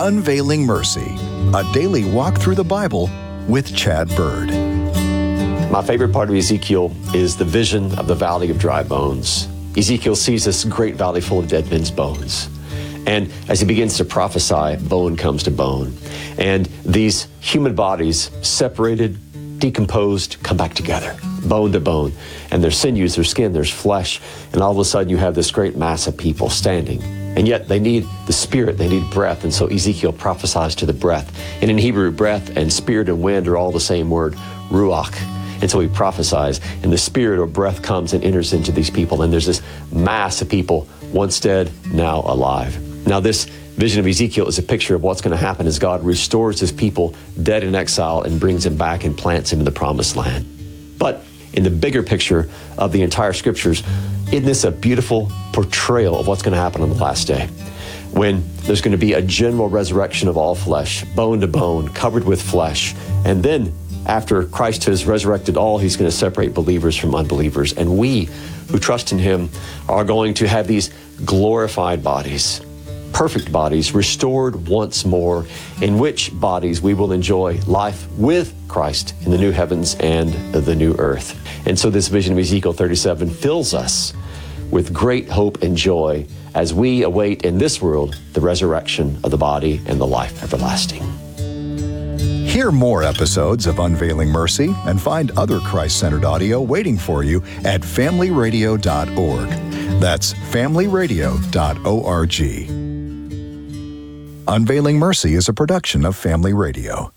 Unveiling Mercy, a daily walk through the Bible with Chad Bird. My favorite part of Ezekiel is the vision of the Valley of Dry Bones. Ezekiel sees this great valley full of dead men's bones. And as he begins to prophesy, bone comes to bone. And these human bodies, separated, decomposed, come back together, bone to bone. And there's sinews, there's skin, there's flesh. And all of a sudden you have this great mass of people standing. And yet they need the spirit, they need breath. And so Ezekiel prophesies to the breath. And in Hebrew, breath and spirit and wind are all the same word, ruach. And so he prophesies, and the spirit or breath comes and enters into these people. And there's this mass of people, once dead, now alive. Now this vision of Ezekiel is a picture of what's going to happen as God restores his people dead in exile and brings him back and plants him in the promised land. But in the bigger picture of the entire scriptures, isn't this a beautiful portrayal of what's going to happen on the last day? When there's going to be a general resurrection of all flesh, bone to bone, covered with flesh. And then after Christ has resurrected all, he's going to separate believers from unbelievers. And we who trust in him are going to have these glorified bodies, perfect bodies, restored once more, in which bodies we will enjoy life with Christ in the new heavens and the new earth. And so this vision of Ezekiel 37 fills us with great hope and joy as we await in this world the resurrection of the body and the life everlasting. Hear more episodes of Unveiling Mercy and find other Christ-centered audio waiting for you at familyradio.org. That's familyradio.org. Unveiling Mercy is a production of Family Radio.